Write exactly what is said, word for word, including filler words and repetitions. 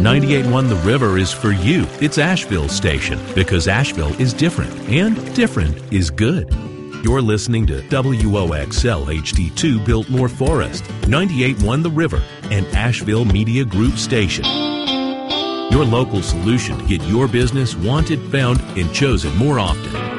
ninety-eight point one The River is for you. It's Asheville's station because Asheville is different, and different is good. You're listening to W O X L H D two Biltmore Forest, ninety-eight point one The River, and Asheville Media Group station. Your local solution to get your business wanted, found, and chosen more often.